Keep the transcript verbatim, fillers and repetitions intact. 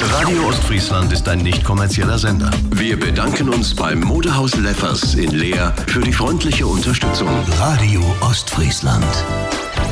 Radio Ostfriesland ist ein nicht kommerzieller Sender. Wir bedanken uns beim Modehaus Leffers in Leer für die freundliche Unterstützung. Radio Ostfriesland.